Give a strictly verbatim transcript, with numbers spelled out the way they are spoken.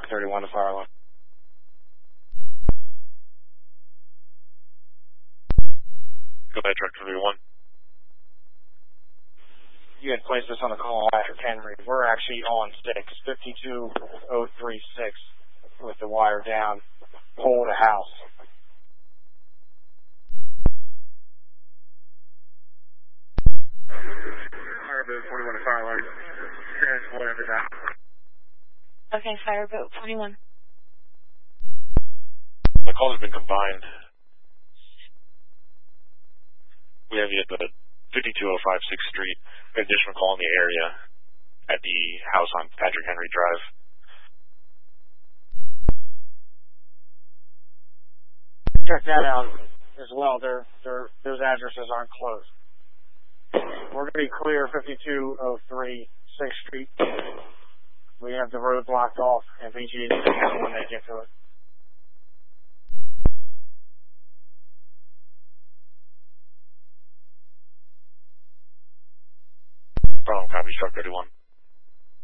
Truck thirty-one to fire alarm. Go ahead, Truck thirty-one. You had placed us on the call on Patrick Henry. We're actually on six, fifty-two oh three six, with the wire down, pole to house. Fireboat forty-one to fire alarm. Whatever that. Okay, Fireboat forty-one. The calls have been combined. We have you at the fifty-two oh five sixth Street. We have additional call in the area at the house on Patrick Henry Drive. Check that out as well. They're, they're, those addresses aren't closed. We're going to be clear fifty-two oh three sixth Street. We have the road blocked off and P G is when they get to it. Problem copy, Truck thirty-one.